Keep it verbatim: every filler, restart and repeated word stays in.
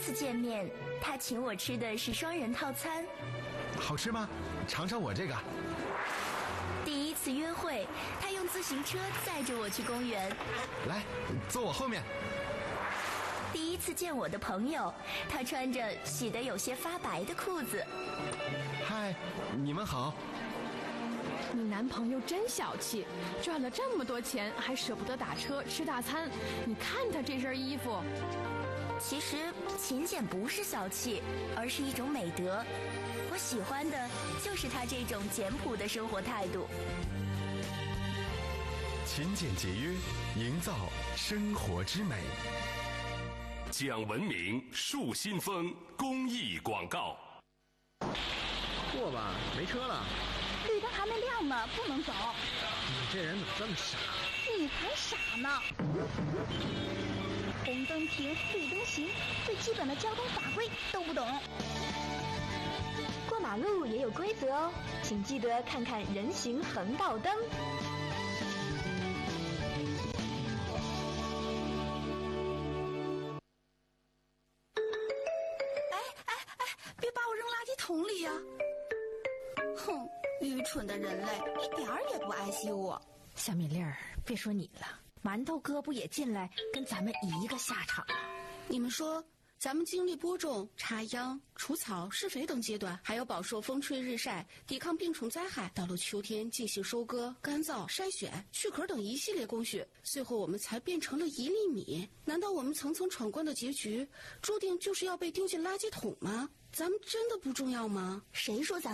次见面，他请我吃的是双人套餐。 好吃吗？尝尝我这个。 第一次约会，他用自行车载着我去公园。 来，坐我后面。 第一次见我的朋友，他穿着洗得有些发白的裤子。 嗨，你们好。 你男朋友真小气，赚了这么多钱还舍不得打车吃大餐。你看他这身衣服。 其实勤俭不是小气，而是一种美德。我喜欢的就是他这种简朴的生活态度。 勤俭节约，营造生活之美。 讲文明树新风公益广告。 过吧，没车了。 绿灯还没亮呢，不能走。 你这人怎么这么傻？ 你才傻呢！红灯停，绿灯行，最基本的交通法规都不懂。 过马路也有规则哦，请记得看看人行横道灯。 哎哎哎，别把我扔垃圾桶里呀！哼，愚蠢的人类，一点儿也不爱惜我。 小米粒儿，别说你了，馒头哥不也进来跟咱们一个下场吗？ 你们说，咱们经历播种、插秧、除草、施肥等阶段，还有饱受风吹日晒、抵抗病虫灾害，到了秋天进行收割、干燥、筛选、去壳等一系列工序，最后我们才变成了一粒米。难道我们层层闯关的结局，注定就是要被丢进垃圾桶吗？咱们真的不重要吗？ 谁说咱